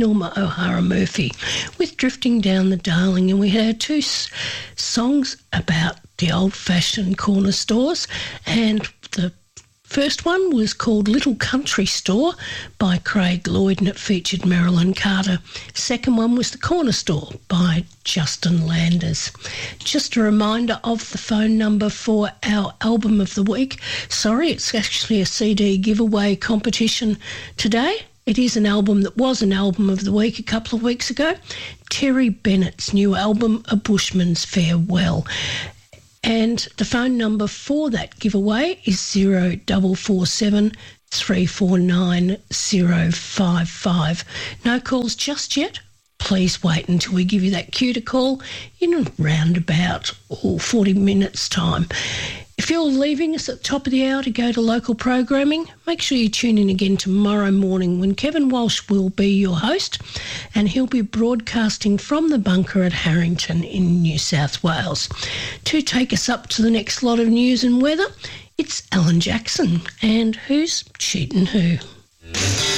Norma O'Hara Murphy with Drifting Down the Darling, and we had two songs about the old-fashioned corner stores, and the first one was called Little Country Store by Craig Lloyd, and it featured Marilyn Carter. Second one was The Corner Store by Justin Landers. Just a reminder of the phone number for our Album of the Week. Sorry, it's actually a CD giveaway competition today. It is an album that was an Album of the Week a couple of weeks ago. Terry Bennett's new album, A Bushman's Farewell. And the phone number for that giveaway is 0447 349 055. No calls just yet. Please wait until we give you that cue to call in around about 40 minutes' time. If you're leaving us at the top of the hour to go to local programming, make sure you tune in again tomorrow morning when Kevin Walsh will be your host, and he'll be broadcasting from the bunker at Harrington in New South Wales. To take us up to the next lot of news and weather, it's Alan Jackson and Who's Cheatin' Who?